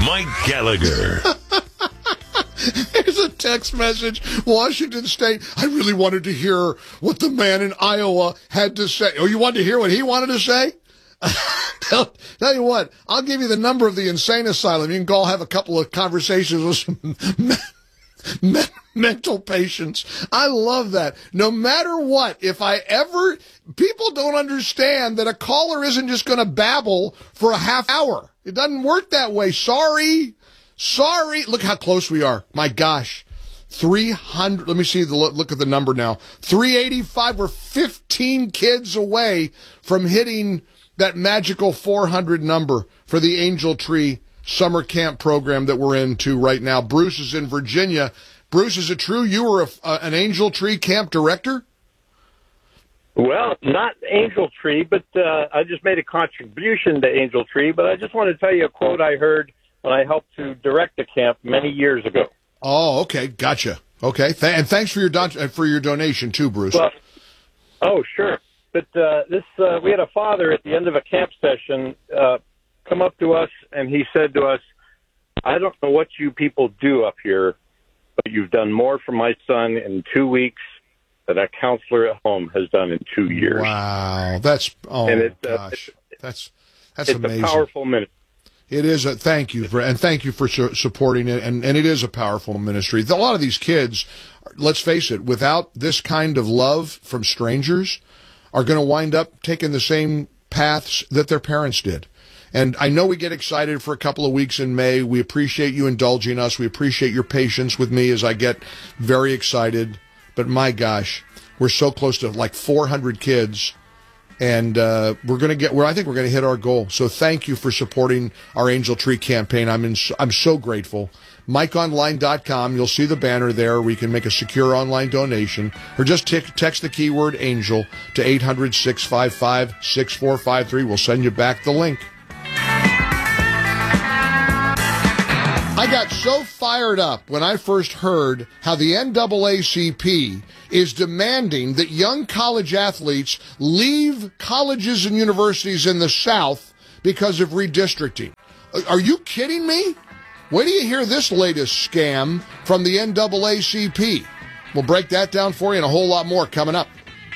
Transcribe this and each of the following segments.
Mike Gallagher. Here's a text message. Washington State. I really wanted to hear what the man in Iowa had to say. Oh, you wanted to hear what he wanted to say? Tell you what, I'll give you the number of the insane asylum. You can go have a couple of conversations with some mental patients. I love that. No matter what, people don't understand that a caller isn't just going to babble for a half hour. It doesn't work that way. Sorry. Look how close we are. My gosh. 300. Let me see look at the number now. 385. We're 15 kids away from hitting that magical 400 number for the Angel Tree summer camp program that we're into right now. Bruce is in Virginia. Bruce, is it true you were an Angel Tree camp director? Well, not Angel Tree, but I just made a contribution to Angel Tree. But I just want to tell you a quote I heard when I helped to direct a camp many years ago. Oh, okay. Gotcha. Okay. And thanks for your donation too, Bruce. Well, oh, sure. But we had a father at the end of a camp session come up to us, and he said to us, I don't know what you people do up here, but you've done more for my son in 2 weeks than a counselor at home has done in 2 years. Wow. Gosh. That's amazing. It's a powerful ministry. It is thank you for supporting it, and it is a powerful ministry. A lot of these kids, let's face it, without this kind of love from strangers, are going to wind up taking the same paths that their parents did. And I know we get excited for a couple of weeks in May. We appreciate you indulging us. We appreciate your patience with me as I get very excited. But my gosh, we're so close to like 400 kids. And I think we're going to hit our goal. So thank you for supporting our Angel Tree campaign. I'm so grateful. MikeOnline.com. You'll see the banner there where you can make a secure online donation, or just text the keyword Angel to 800-655-6453. We'll send you back the link. I got so fired up when I first heard how the NAACP is demanding that young college athletes leave colleges and universities in the South because of redistricting. Are you kidding me? Wait till you hear this latest scam from the NAACP. We'll break that down for you and a whole lot more coming up.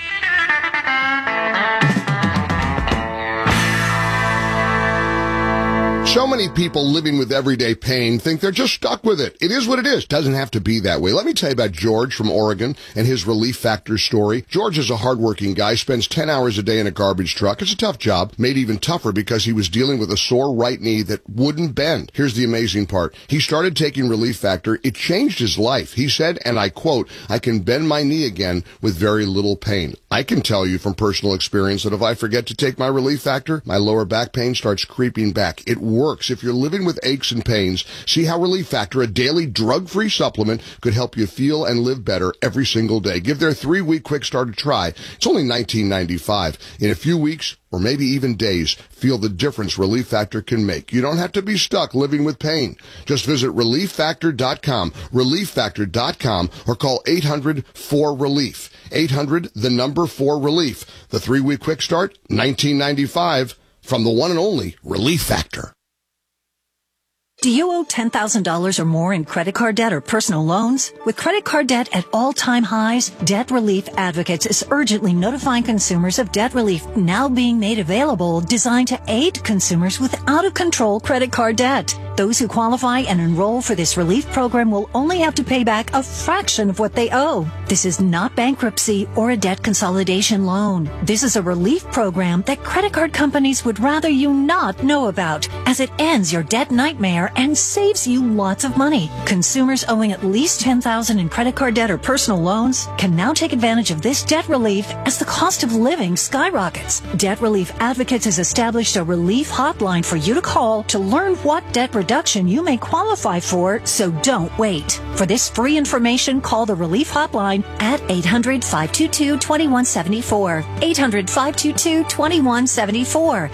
So many people living with everyday pain think they're just stuck with it. It is what it is. Doesn't have to be that way. Let me tell you about George from Oregon and his Relief Factor story. George is a hardworking guy, spends 10 hours a day in a garbage truck. It's a tough job, made even tougher because he was dealing with a sore right knee that wouldn't bend. Here's the amazing part. He started taking Relief Factor. It changed his life. He said, and I quote, I can bend my knee again with very little pain. I can tell you from personal experience that if I forget to take my Relief Factor, my lower back pain starts creeping back. It works. If you're living with aches and pains, see how Relief Factor, a daily drug-free supplement, could help you feel and live better every single day. Give their 3-week quick start a try. It's only $19.95. In a few weeks, or maybe even days, feel the difference Relief Factor can make. You don't have to be stuck living with pain. Just visit ReliefFactor.com, ReliefFactor.com, or call 800-4RELIEF. 800-4RELIEF. The 3-week quick start, $19.95, from the one and only Relief Factor. Do you owe $10,000 or more in credit card debt or personal loans? With credit card debt at all-time highs, Debt Relief Advocates is urgently notifying consumers of debt relief now being made available, designed to aid consumers with out-of-control credit card debt. Those who qualify and enroll for this relief program will only have to pay back a fraction of what they owe. This is not bankruptcy or a debt consolidation loan. This is a relief program that credit card companies would rather you not know about, as it ends your debt nightmare and saves you lots of money. Consumers owing at least $10,000 in credit card debt or personal loans can now take advantage of this debt relief as the cost of living skyrockets. Debt Relief Advocates has established a relief hotline for you to call to learn what debt reduction you may qualify for, so don't wait. For this free information, call the relief hotline at 800-522-2174. 800-522-2174.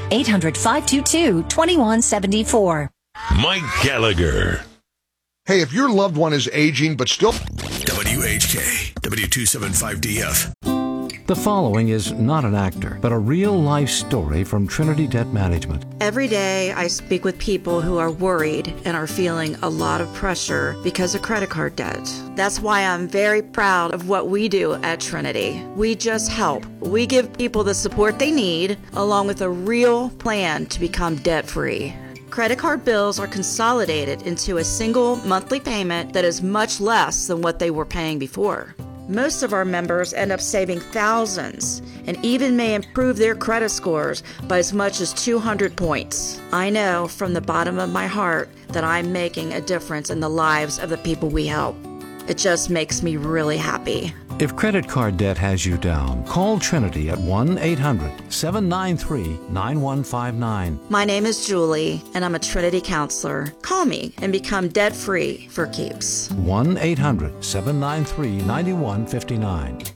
800-522-2174. Mike Gallagher. Hey, if your loved one is aging but still... WHK, W275DF. The following is not an actor, but a real-life story from Trinity Debt Management. Every day I speak with people who are worried and are feeling a lot of pressure because of credit card debt. That's why I'm very proud of what we do at Trinity. We just help. We give people the support they need, along with a real plan to become debt-free. Credit card bills are consolidated into a single monthly payment that is much less than what they were paying before. Most of our members end up saving thousands and even may improve their credit scores by as much as 200 points. I know from the bottom of my heart that I'm making a difference in the lives of the people we help. It just makes me really happy. If credit card debt has you down, call Trinity at 1-800-793-9159. My name is Julie, and I'm a Trinity counselor. Call me and become debt-free for keeps. 1-800-793-9159.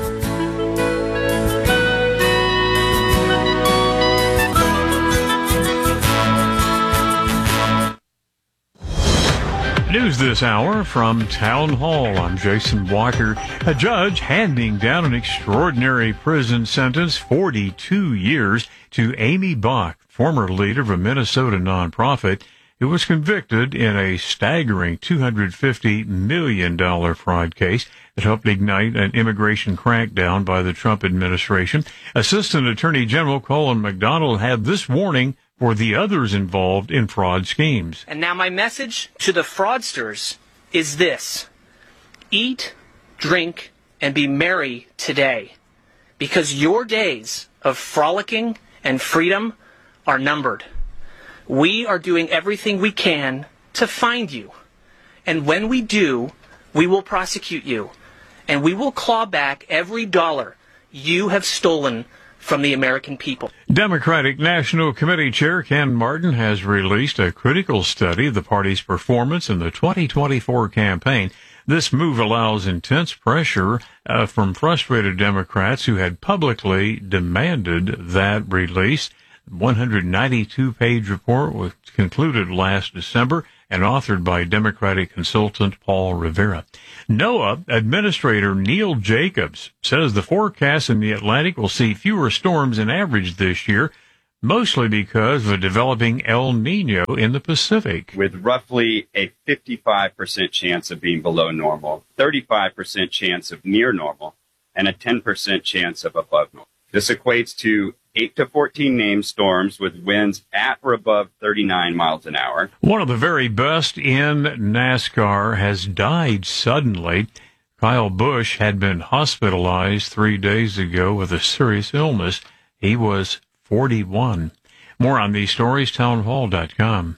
News this hour from Town Hall. I'm Jason Walker. A judge handing down an extraordinary prison sentence, 42 years, to Amy Bach, former leader of a Minnesota nonprofit, who was convicted in a staggering $250 million fraud case that helped ignite an immigration crackdown by the Trump administration. Assistant Attorney General Colin McDonald had this warning for the others involved in fraud schemes. And now my message to the fraudsters is this: eat, drink, and be merry today, because your days of frolicking and freedom are numbered. We are doing everything we can to find you. And when we do, we will prosecute you. And we will claw back every dollar you have stolen from the American people. Democratic National Committee Chair Ken Martin has released a critical study of the party's performance in the 2024 campaign. This move allows intense pressure from frustrated Democrats who had publicly demanded that release. 192-page report was concluded last December and authored by Democratic consultant Paul Rivera. NOAA Administrator Neil Jacobs says the forecast in the Atlantic will see fewer storms than average this year, mostly because of a developing El Nino in the Pacific. With roughly a 55% chance of being below normal, 35% chance of near normal, and a 10% chance of above normal. This equates to 8 to 14 named storms with winds at or above 39 miles an hour. One of the very best in NASCAR has died suddenly. Kyle Busch had been hospitalized 3 days ago with a serious illness. He was 41. More on these stories, townhall.com.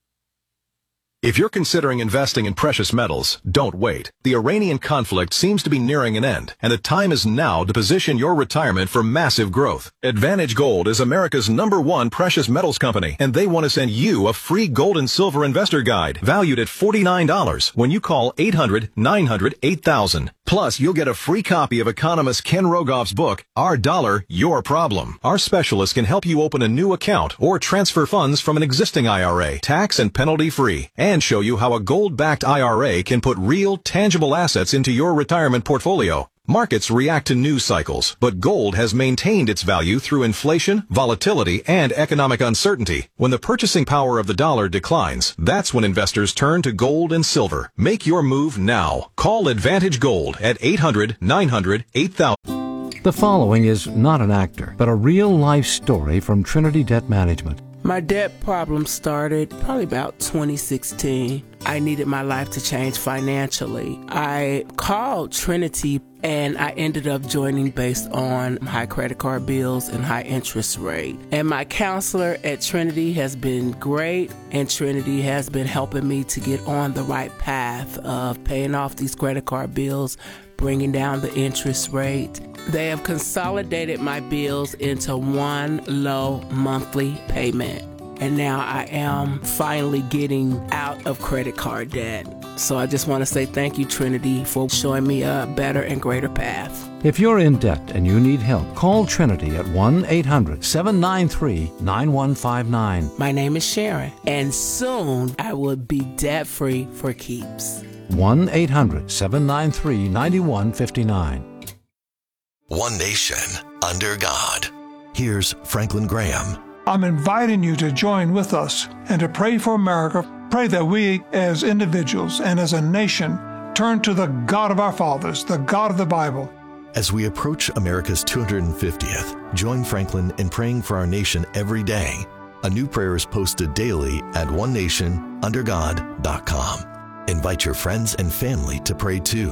If you're considering investing in precious metals, don't wait. The Iranian conflict seems to be nearing an end, and the time is now to position your retirement for massive growth. Advantage Gold is America's #1 precious metals company, and they want to send you a free gold and silver investor guide valued at $49 when you call 800-900-8000. Plus, you'll get a free copy of economist Ken Rogoff's book, Our Dollar, Your Problem. Our specialist can help you open a new account or transfer funds from an existing IRA, tax and penalty free, and show you how a gold-backed IRA can put real, tangible assets into your retirement portfolio. Markets react to news cycles, but gold has maintained its value through inflation, volatility, and economic uncertainty. When the purchasing power of the dollar declines, that's when investors turn to gold and silver. Make your move now. Call Advantage Gold at 800-900-8000. The following is not an actor, but a real-life story from Trinity Debt Management. My debt problem started probably about 2016. I needed my life to change financially. I called Trinity and I ended up joining based on high credit card bills and high interest rate. And my counselor at Trinity has been great, and Trinity has been helping me to get on the right path of paying off these credit card bills, bringing down the interest rate. They have consolidated my bills into one low monthly payment. And now I am finally getting out of credit card debt. So I just want to say thank you, Trinity, for showing me a better and greater path. If you're in debt and you need help, call Trinity at 1-800-793-9159. My name is Sharon, and soon I will be debt-free for keeps. 1-800-793-9159. One nation, under God. Here's Franklin Graham. I'm inviting you to join with us and to pray for America. Pray that we, as individuals and as a nation, turn to the God of our fathers, the God of the Bible. As we approach America's 250th, join Franklin in praying for our nation every day. A new prayer is posted daily at onenationundergod.com. Invite your friends and family to pray too.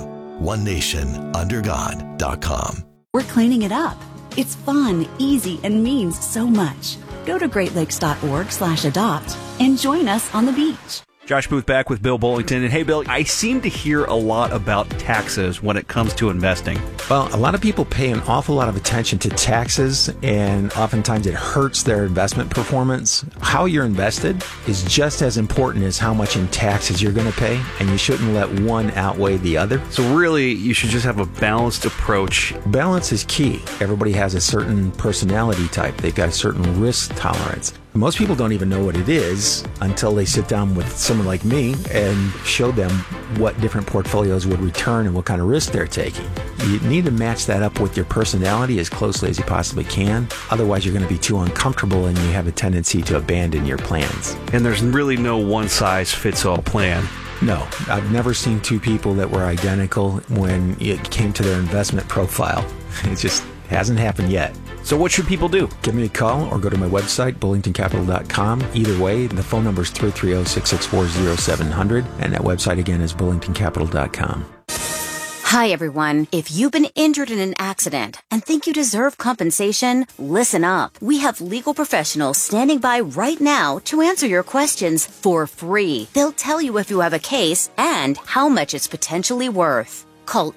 onenationundergod.com. We're cleaning it up. It's fun, easy, and means so much. Go to greatlakes.org/adopt and join us on the beach. Josh Booth back with Bill Bullington. And hey, Bill, I seem to hear a lot about taxes when it comes to investing. Well, a lot of people pay an awful lot of attention to taxes, and oftentimes it hurts their investment performance. How you're invested is just as important as how much in taxes you're going to pay, and you shouldn't let one outweigh the other. So really, you should just have a balanced approach. Balance is key. Everybody has a certain personality type. They've got a certain risk tolerance. Most people don't even know what it is until they sit down with someone like me and show them what different portfolios would return and what kind of risk they're taking. You need to match that up with your personality as closely as you possibly can. Otherwise, you're going to be too uncomfortable and you have a tendency to abandon your plans. And there's really no one-size-fits-all plan. No, I've never seen two people that were identical when it came to their investment profile. It just hasn't happened yet. So what should people do? Give me a call or go to my website, bullingtoncapital.com. Either way, the phone number is 330-664-0700, and that website again is bullingtoncapital.com. Hi, everyone. If you've been injured in an accident and think you deserve compensation, listen up. We have legal professionals standing by right now to answer your questions for free. They'll tell you if you have a case and how much it's potentially worth. Call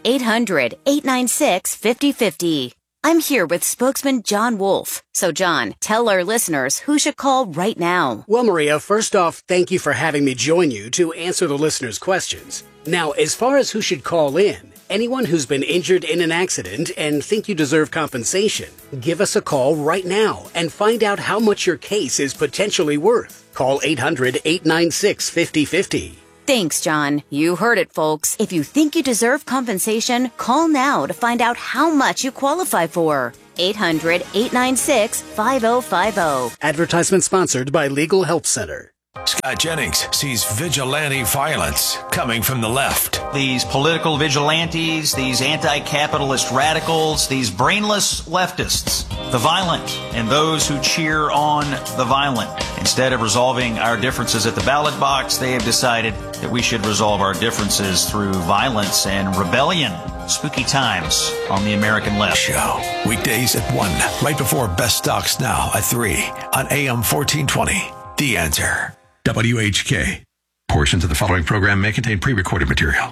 800-896-5050. I'm here with spokesman John Wolf. So, John, tell our listeners who should call right now. Well, Maria, first off, thank you for having me join you to answer the listeners' questions. Now, as far as who should call in, anyone who's been injured in an accident and think you deserve compensation, give us a call right now and find out how much your case is potentially worth. Call 800-896-5050. Thanks, John. You heard it, folks. If you think you deserve compensation, call now to find out how much you qualify for. 800-896-5050. Advertisement sponsored by Legal Help Center. Scott Jennings sees vigilante violence coming from the left. These political vigilantes, these anti-capitalist radicals, these brainless leftists, the violent, and those who cheer on the violent. Instead of resolving our differences at the ballot box, they have decided that we should resolve our differences through violence and rebellion. Spooky times on the American left. Show weekdays at 1, right before Best Stocks Now at 3 on AM 1420. The Answer. WHK. Portions of the following program may contain pre-recorded material.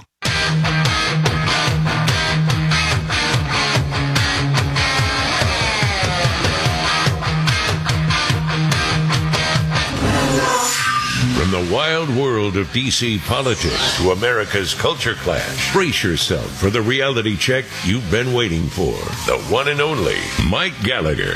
From the wild world of D.C. politics to America's culture clash, brace yourself for the reality check you've been waiting for. The one and only Mike Gallagher.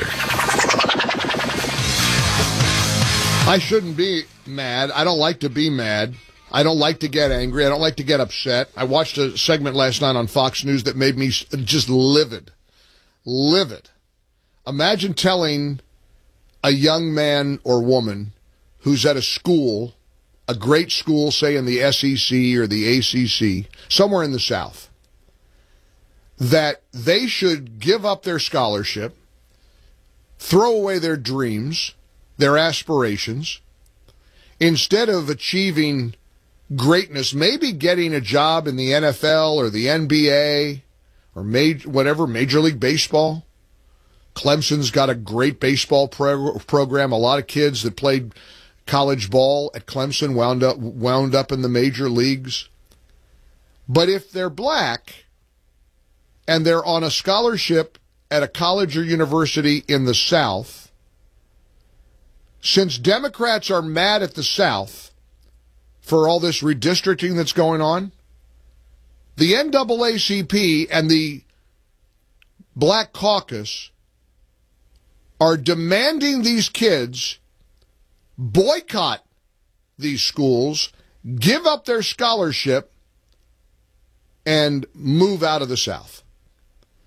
I shouldn't be mad. I don't like to be mad. I don't like to get angry. I don't like to get upset. I watched a segment last night on Fox News that made me just livid. Livid. Imagine telling a young man or woman who's at a school, a great school, say in the SEC or the ACC, somewhere in the South, that they should give up their scholarship, throw away their dreams, their aspirations, instead of achieving greatness, maybe getting a job in the NFL or the NBA or Major League Baseball. Clemson's got a great baseball program. A lot of kids that played college ball at Clemson wound up in the major leagues. But if they're black and they're on a scholarship at a college or university in the South, since Democrats are mad at the South for all this redistricting that's going on, the NAACP and the Black Caucus are demanding these kids boycott these schools, give up their scholarship, and move out of the South.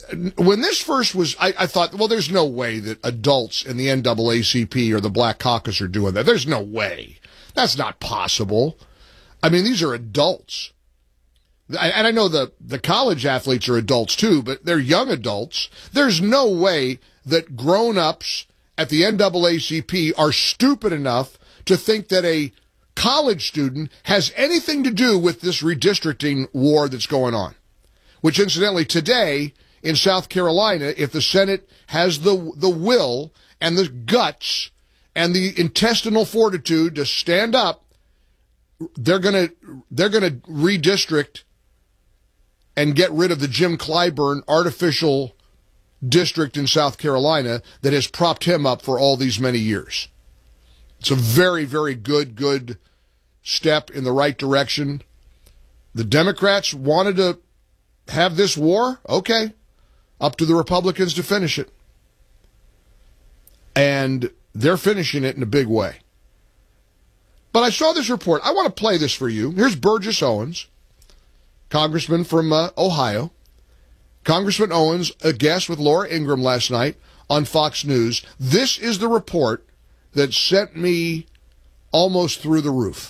when this first was, I thought, well, there's no way that adults in the NAACP or the Black Caucus are doing that. There's no way. That's not possible. I mean, these are adults. And I know the college athletes are adults too, but they're young adults. There's no way that grown-ups at the NAACP are stupid enough to think that a college student has anything to do with this redistricting war that's going on. Which, incidentally, today in South Carolina, if the Senate has the will and the guts and the intestinal fortitude to stand up, they're gonna redistrict and get rid of the Jim Clyburn artificial district in South Carolina that has propped him up for all these many years. It's a very, very good step in the right direction. The Democrats wanted to have this war? Okay. Up to the Republicans to finish it. And they're finishing it in a big way. But I saw this report. I want to play this for you. Here's Burgess Owens, congressman from Ohio. Congressman Owens, a guest with Laura Ingraham last night on Fox News. This is the report that sent me almost through the roof.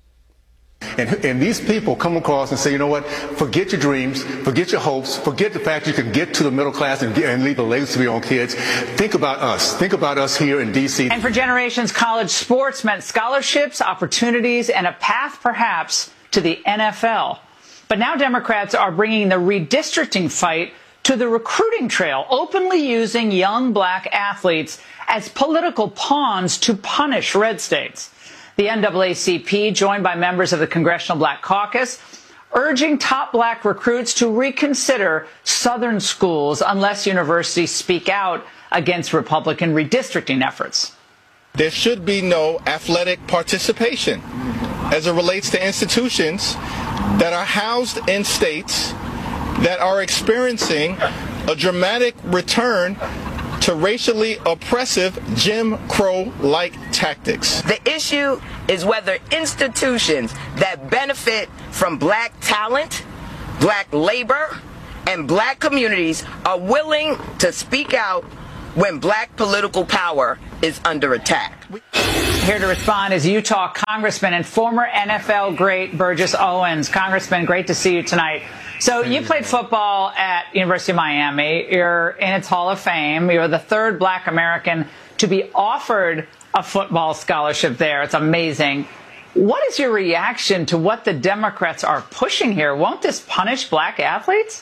And these people come across and say, you know what, forget your dreams, forget your hopes, forget the fact you can get to the middle class and leave a legacy for your own kids. Think about us. Think about us here in D.C. And for generations, college sports meant scholarships, opportunities, and a path perhaps to the NFL. But now Democrats are bringing the redistricting fight to the recruiting trail, openly using young black athletes as political pawns to punish red states. The NAACP, joined by members of the Congressional Black Caucus, urging top black recruits to reconsider Southern schools unless universities speak out against Republican redistricting efforts. There should be no athletic participation as it relates to institutions that are housed in states that are experiencing a dramatic return to racially oppressive Jim Crow-like tactics. The issue is whether institutions that benefit from black talent, black labor, and black communities are willing to speak out when black political power is under attack. Here to respond is Utah Congressman and former NFL great Burgess Owens. Congressman, great to see you tonight. So you played football at University of Miami. You're in its Hall of Fame. You're the third black American to be offered a football scholarship there. It's amazing. What is your reaction to what the Democrats are pushing here? Won't this punish black athletes?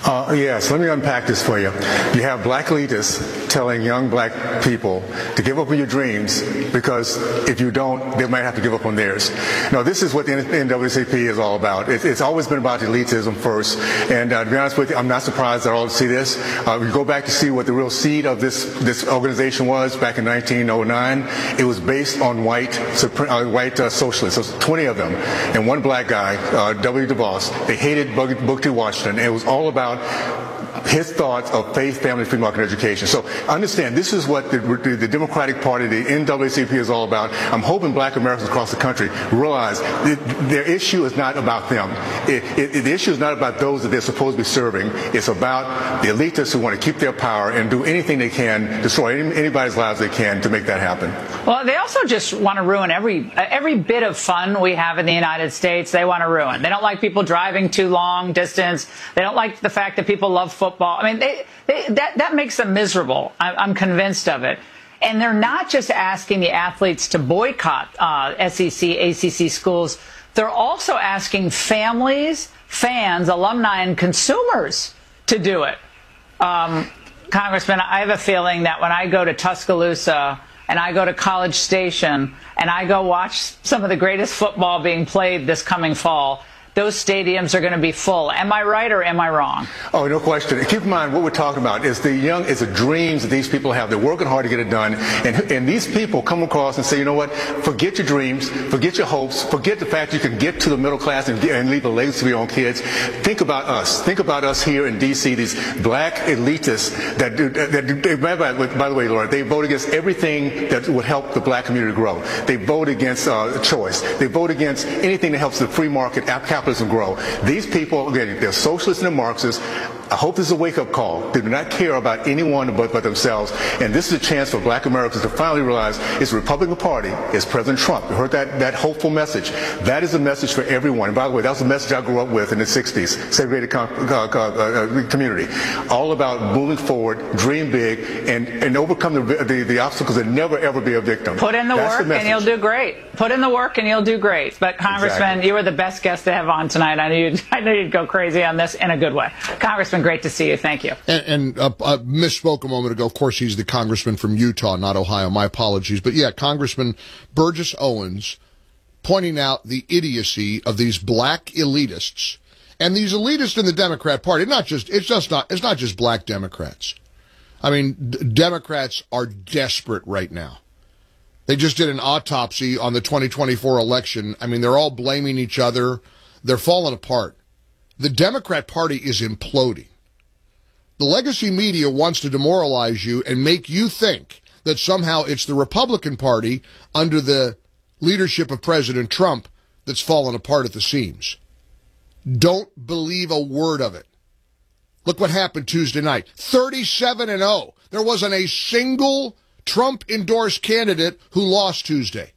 Yes, let me unpack this for you. You have black elitists telling young black people to give up on your dreams because if you don't, they might have to give up on theirs. No, this is what the NAACP is all about. It's always been about elitism first. And to be honest with you, I'm not surprised at all to see this. We go back to see what the real seed of this organization was back in 1909. It was based on white socialists. So 20 of them and one black guy, W. Du Bois. They hated Booker T. Washington. It was all about his thoughts of faith, family, free market education. So understand, this is what the Democratic Party, the NAACP is all about. I'm hoping black Americans across the country realize their issue is not about them. The issue is not about those that they're supposed to be serving. It's about the elitists who want to keep their power and do anything they can, destroy anybody's lives they can to make that happen. Well, they also just want to ruin every bit of fun we have in the United States. They want to ruin. They don't like people driving too long distance. They don't like the fact that people love football. I mean, that makes them miserable. I'm convinced of it. And they're not just asking the athletes to boycott SEC, ACC schools. They're also asking families, fans, alumni, and consumers to do it. Congressman, I have a feeling that when I go to Tuscaloosa and I go to College Station and I go watch some of the greatest football being played this coming fall, those stadiums are going to be full. Am I right or am I wrong? Oh, no question. Keep in mind what we're talking about is the dreams that these people have. They're working hard to get it done. And these people come across and say, you know what, forget your dreams, forget your hopes, forget the fact you can get to the middle class and leave a legacy for your own kids. Think about us. Think about us here in D.C., these black elitists by the way, Laura, they vote against everything that would help the black community grow. They vote against choice. They vote against anything that helps the free market, capitalist capitalism grow. These people, again, they're socialists and Marxists. I hope this is a wake-up call. They do not care about anyone but themselves. And this is a chance for black Americans to finally realize it's the Republican Party, it's President Trump. You heard that hopeful message. That is a message for everyone. And by the way, that was the message I grew up with in the 60s, segregated community. All about moving forward, dream big, and overcome the obstacles and never, ever be a victim. Put in the work and you'll do great. Put in the work and you'll do great. But Congressman, you were the best guest to have on tonight. I knew you'd go crazy on this in a good way. Congressman, great to see you. Thank you. And misspoke a moment ago. Of course, he's the congressman from Utah, not Ohio. My apologies. But yeah, Congressman Burgess Owens pointing out the idiocy of these black elitists and these elitists in the Democrat Party. It's not just black Democrats. I mean, Democrats are desperate right now. They just did an autopsy on the 2024 election. I mean, they're all blaming each other. They're falling apart. The Democrat Party is imploding. The legacy media wants to demoralize you and make you think that somehow it's the Republican Party under the leadership of President Trump that's fallen apart at the seams. Don't believe a word of it. Look what happened Tuesday night. 37-0. There wasn't a single Trump-endorsed candidate who lost Tuesday,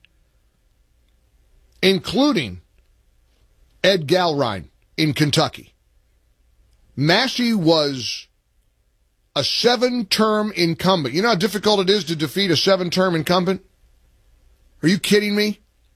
including Ed Galrine in Kentucky. Massey was a 7-term incumbent. You know how difficult it is to defeat a 7-term incumbent? Are you kidding me?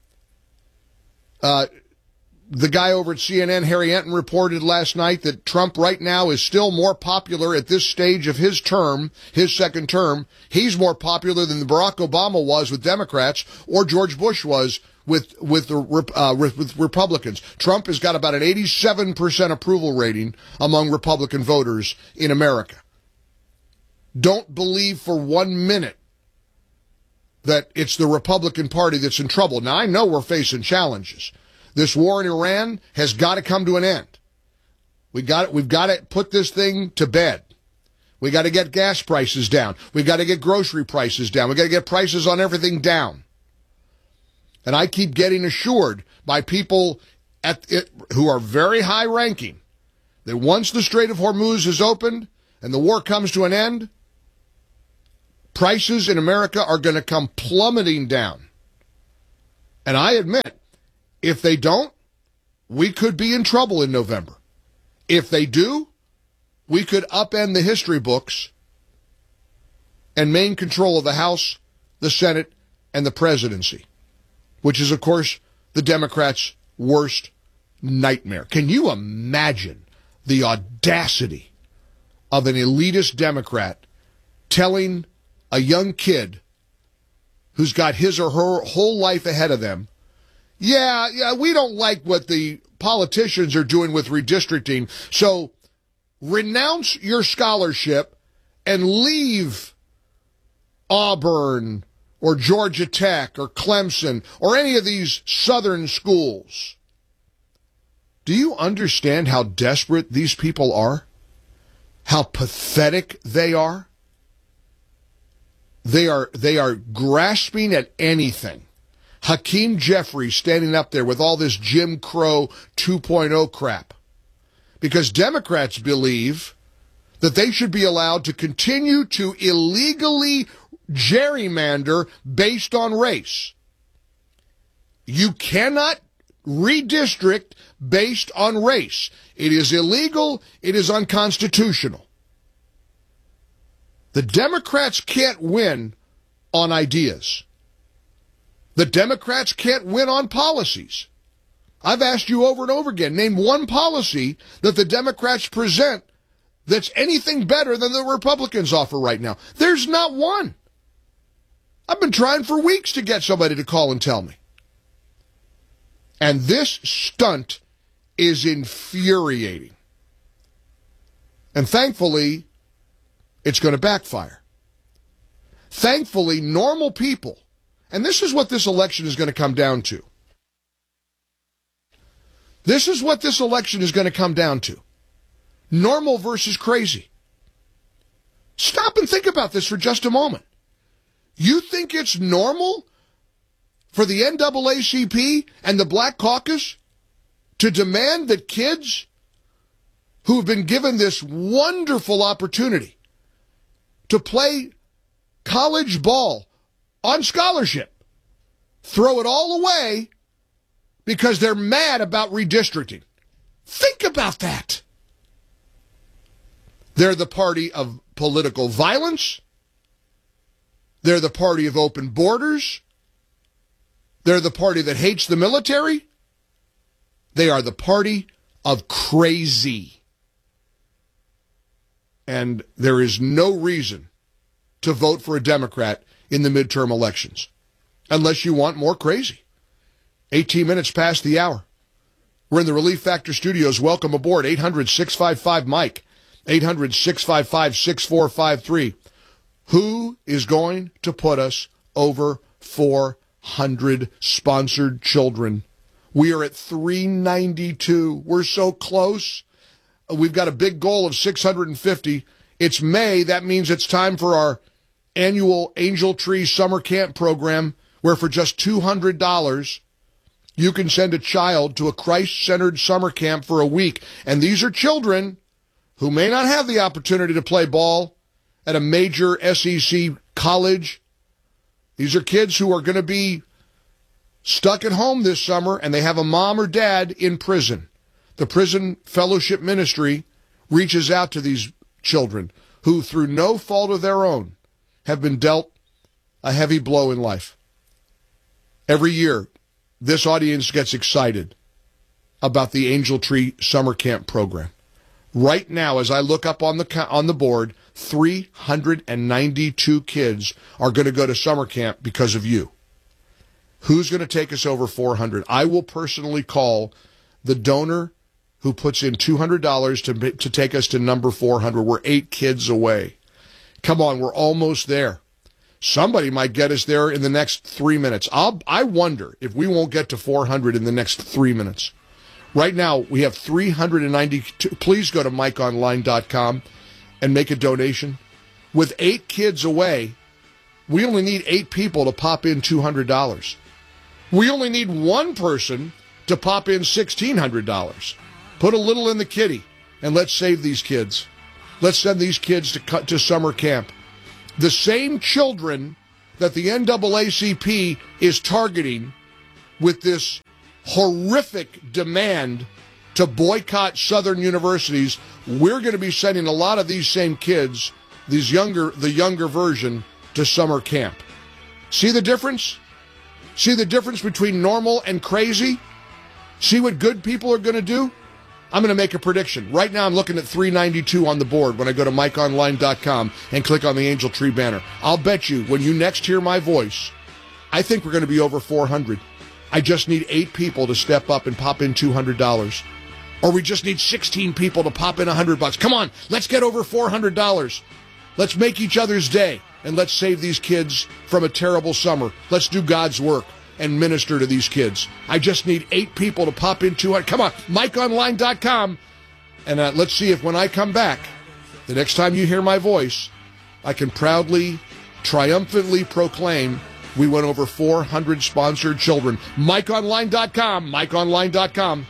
The guy over at CNN, Harry Enton, reported last night that Trump right now is still more popular at this stage of his term, his second term. He's more popular than Barack Obama was with Democrats or George Bush was with Republicans. Trump has got about an 87% approval rating among Republican voters in America. Don't believe for 1 minute that it's the Republican Party that's in trouble. Now, I know we're facing challenges. This war in Iran has got to come to an end. We've got to put this thing to bed. We got to get gas prices down. We got to get grocery prices down. We got to get prices on everything down. And I keep getting assured by people who are very high ranking that once the Strait of Hormuz is opened and the war comes to an end, prices in America are going to come plummeting down. And I admit, if they don't, we could be in trouble in November. If they do, we could upend the history books and maintain control of the House, the Senate, and the presidency, which is, of course, the Democrats' worst nightmare. Can you imagine the audacity of an elitist Democrat telling a young kid who's got his or her whole life ahead of them, yeah, we don't like what the politicians are doing with redistricting, so renounce your scholarship and leave Auburn or Georgia Tech or Clemson or any of these southern schools. Do you understand how desperate these people are? How pathetic they are? They are grasping at anything. Hakeem Jeffries standing up there with all this Jim Crow 2.0 crap. Because Democrats believe that they should be allowed to continue to illegally gerrymander based on race. You cannot redistrict based on race. It is illegal. It is unconstitutional. The Democrats can't win on ideas. The Democrats can't win on policies. I've asked you over and over again, name one policy that the Democrats present that's anything better than the Republicans offer right now. There's not one. I've been trying for weeks to get somebody to call and tell me. And this stunt is infuriating. And thankfully, it's going to backfire. Thankfully, normal people, and this is what this election is going to come down to. This is what this election is going to come down to. Normal versus crazy. Stop and think about this for just a moment. You think it's normal for the NAACP and the Black Caucus to demand that kids who have been given this wonderful opportunity to play college ball on scholarship throw it all away because they're mad about redistricting. Think about that. They're the party of political violence. They're the party of open borders. They're the party that hates the military. They are the party of crazy. And there is no reason to vote for a Democrat in the midterm elections unless you want more crazy. 18 minutes past the hour. We're in the Relief Factor studios. Welcome aboard. 800-655-MIKE. 800-655-6453. Who is going to put us over 400 sponsored children? We are at 392. We're so close. We've got a big goal of 650. It's May. That means it's time for our annual Angel Tree Summer Camp program, where for just $200, you can send a child to a Christ-centered summer camp for a week. And these are children who may not have the opportunity to play ball at a major SEC college. These are kids who are going to be stuck at home this summer, and they have a mom or dad in prison. The Prison Fellowship Ministry reaches out to these children who, through no fault of their own, have been dealt a heavy blow in life. Every year, this audience gets excited about the Angel Tree Summer Camp program. Right now, as I look up on the board, 392 kids are going to go to summer camp because of you. Who's going to take us over 400? I will personally call the donor who puts in $200 to take us to number 400. We're 8 kids away. Come on, we're almost there. Somebody might get us there in the next 3 minutes. I wonder if we won't get to 400 in the next 3 minutes. Right now, we have 392. Please go to MikeOnline.com and make a donation. With 8 kids away, we only need 8 people to pop in $200. We only need one person to pop in $1,600. Put a little in the kitty, and let's save these kids. Let's send these kids to summer camp. The same children that the NAACP is targeting with this horrific demand to boycott Southern universities, we're going to be sending a lot of these same kids, the younger version, to summer camp. See the difference? See the difference between normal and crazy? See what good people are going to do? I'm going to make a prediction. Right now I'm looking at 392 on the board when I go to MikeOnline.com and click on the Angel Tree banner. I'll bet you when you next hear my voice, I think we're going to be over 400. I just need 8 people to step up and pop in $200. Or we just need 16 people to pop in $100. Come on, let's get over $400. Let's make each other's day, and let's save these kids from a terrible summer. Let's do God's work and minister to these kids. I just need 8 people to pop in 200. Come on, MikeOnline.com. And let's see if when I come back, the next time you hear my voice, I can proudly, triumphantly proclaim we went over 400 sponsored children. MikeOnline.com, MikeOnline.com.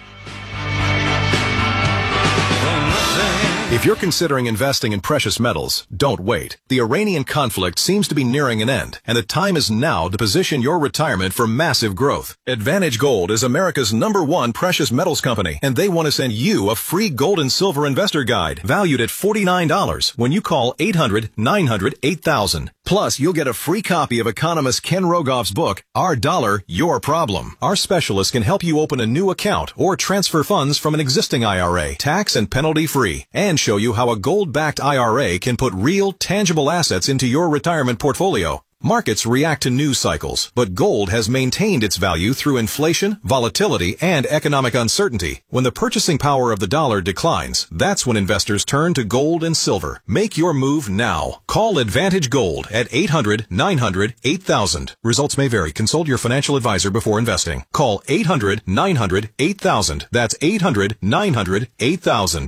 If you're considering investing in precious metals, don't wait. The Iranian conflict seems to be nearing an end, and the time is now to position your retirement for massive growth. Advantage Gold is America's #1 precious metals company, and they want to send you a free gold and silver investor guide valued at $49 when you call 800-900-8000. Plus, you'll get a free copy of economist Ken Rogoff's book, Our Dollar, Your Problem. Our specialists can help you open a new account or transfer funds from an existing IRA, tax and penalty free, and show you how a gold-backed IRA can put real, tangible assets into your retirement portfolio. Markets react to news cycles, but gold has maintained its value through inflation, volatility, and economic uncertainty. When the purchasing power of the dollar declines, that's when investors turn to gold and silver. Make your move now. Call Advantage Gold at 800-900-8000. Results may vary. Consult your financial advisor before investing. Call 800-900-8000. That's 800-900-8000.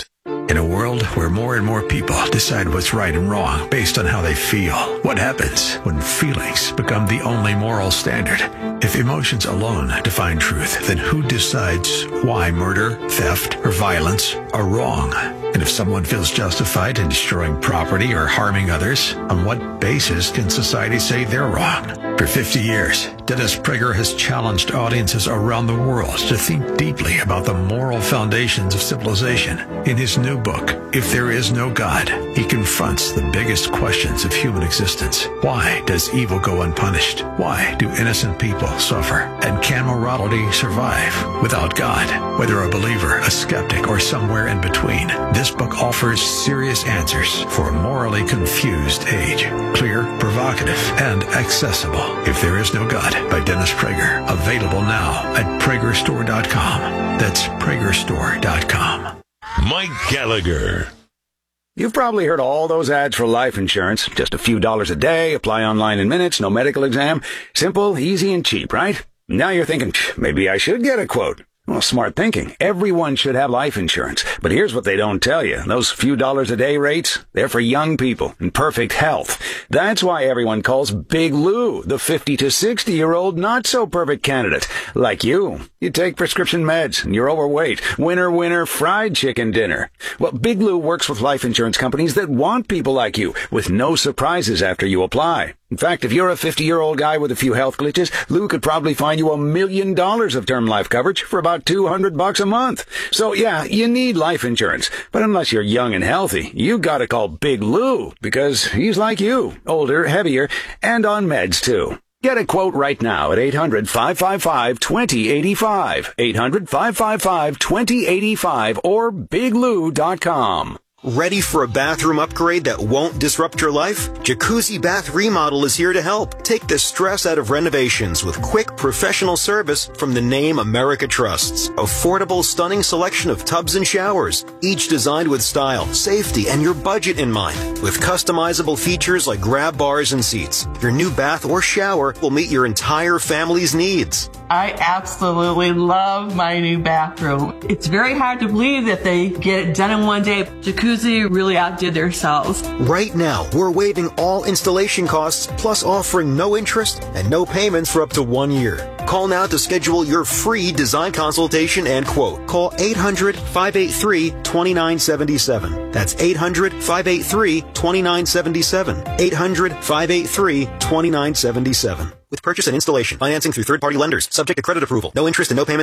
In a world where more and more people decide what's right and wrong based on how they feel, what happens when feelings become the only moral standard? If emotions alone define truth, then who decides why murder, theft, or violence are wrong? And if someone feels justified in destroying property or harming others, on what basis can society say they're wrong? For 50 years, Dennis Prager has challenged audiences around the world to think deeply about the moral foundations of civilization. In his new book, If There Is No God, he confronts the biggest questions of human existence. Why does evil go unpunished? Why do innocent people suffer? And can morality survive without God? Whether a believer, a skeptic, or somewhere in between, this book offers serious answers for a morally confused age. Clear, provocative, and accessible. If There Is No God by Dennis Prager. Available now at PragerStore.com. That's PragerStore.com. Mike Gallagher. You've probably heard all those ads for life insurance. Just a few dollars a day, apply online in minutes, no medical exam. Simple, easy, and cheap, right? Now you're thinking, maybe I should get a quote. Well, smart thinking. Everyone should have life insurance. But here's what they don't tell you. Those few dollars a day rates, they're for young people in perfect health. That's why everyone calls Big Lou the 50 to 60-year-old not-so-perfect candidate. Like you. You take prescription meds, and you're overweight. Winner, winner, fried chicken dinner. Well, Big Lou works with life insurance companies that want people like you, with no surprises after you apply. In fact, if you're a 50-year-old guy with a few health glitches, Lou could probably find you $1 million of term life coverage for about $200 a month. So yeah, you need life insurance. But unless you're young and healthy, you gotta call Big Lou, because he's like you, older, heavier, and on meds too. Get a quote right now at 800-555-2085, 800-555-2085, or biglou.com. Ready for a bathroom upgrade that won't disrupt your life? Jacuzzi Bath Remodel is here to help. Take the stress out of renovations with quick, professional service from the name America trusts. Affordable, stunning selection of tubs and showers, each designed with style, safety, and your budget in mind. With customizable features like grab bars and seats, your new bath or shower will meet your entire family's needs. I absolutely love my new bathroom. It's very hard to believe that they get it done in one day. Jacuzzi really outdid themselves. Right now, we're waiving all installation costs, plus offering no interest and no payments for up to 1 year. Call now to schedule your free design consultation and quote. Call 800-583-2977. That's 800-583-2977. 800-583-2977. With purchase and installation, financing through third-party lenders, subject to credit approval. No interest and no payments